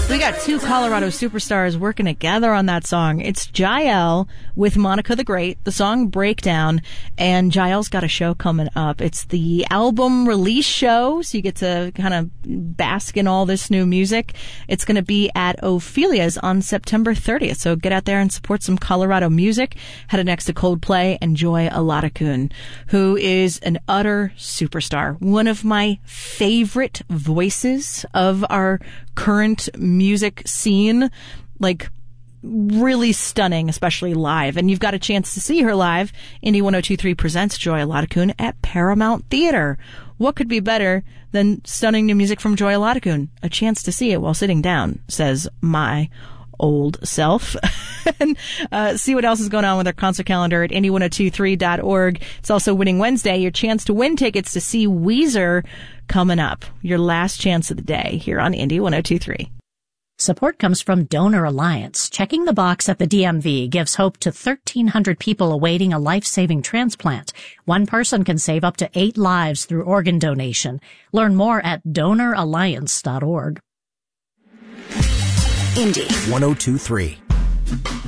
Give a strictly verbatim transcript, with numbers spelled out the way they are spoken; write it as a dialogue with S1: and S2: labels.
S1: We got two Colorado superstars working together on that song. It's Jael with Monica the Great, the song Breakdown, and Jael's got a show coming up. It's the album release show, so you get to kind of bask in all this new music. It's going to be at Ophelia's on September thirtieth, so get out there and support some Colorado music. Headed next to Coldplay and Joy Aladakun, who is an utter superstar. One of my favorite voices of our current music scene, like really stunning, especially live. And you've got a chance to see her live. Indie one oh two point three presents Joy Aladakun at Paramount Theater. What could be better than stunning new music from Joy Aladakun? A chance to see it while sitting down, says my old self. And uh, see what else is going on with our concert calendar at indie one oh two three dot org. It's also Winning Wednesday, your chance to win tickets to see Weezer coming up. Your last chance of the day here on Indie one oh two point three.
S2: Support comes from Donor Alliance. Checking the box at the D M V gives hope to thirteen hundred people awaiting a life-saving transplant. One person can save up to eight lives through organ donation. Learn more at donor alliance dot org.
S3: Indie one oh two point three.